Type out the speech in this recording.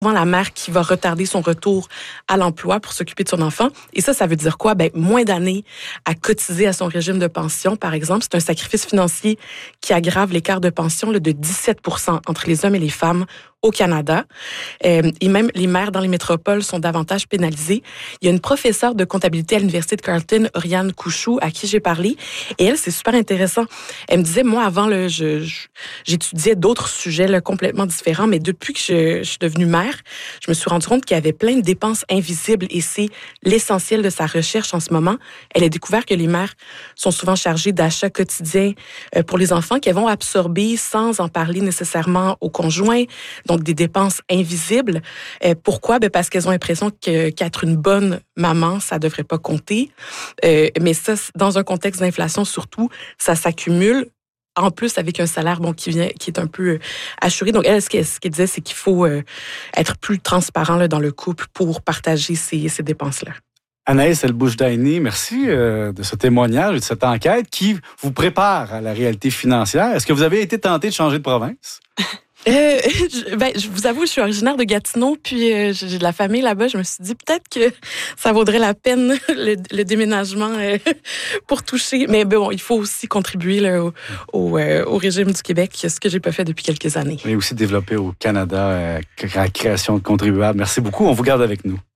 souvent la mère qui va retarder son retour à l'emploi pour s'occuper de son enfant. Et ça veut dire quoi? Moins d'années à cotiser à son régime de pension, par exemple. C'est un sacrifice financier qui aggrave l'écart de pension de 17% entre les hommes et les femmes au Canada. Et même les mères dans les métropoles sont davantage pénalisées. Il y a une professeure de comptabilité à l'Université de Carleton, Oriane Couchou, à qui j'ai parlé. Et elle, c'est super intéressant. Elle me disait, moi, avant, j'étudiais d'autres sujets complètement différents, mais depuis que je suis devenue mère, je me suis rendu compte qu'il y avait plein de dépenses invisibles et c'est l'essentiel de sa recherche en ce moment. Elle a découvert que les mères sont souvent chargées d'achats quotidiens pour les enfants qu'elles vont absorber sans en parler nécessairement au conjoint. Donc, des dépenses invisibles. Pourquoi? Parce qu'elles ont l'impression qu'être une bonne maman, ça devrait pas compter. Mais ça, dans un contexte d'inflation surtout, ça s'accumule. En plus, avec un salaire qui est un peu assuré. Donc, elle, ce qu'elle disait, c'est qu'il faut être plus transparent dans le couple pour partager ces dépenses-là. Anaïs El-Boujdaini, merci de ce témoignage et de cette enquête qui vous prépare à la réalité financière. Est-ce que vous avez été tenté de changer de province? Je vous avoue, je suis originaire de Gatineau, puis j'ai de la famille là-bas. Je me suis dit peut-être que ça vaudrait la peine le déménagement pour toucher. Mais bon, il faut aussi contribuer là, au régime du Québec, ce que j'ai pas fait depuis quelques années. Et aussi développer au Canada la création de contribuables. Merci beaucoup. On vous garde avec nous.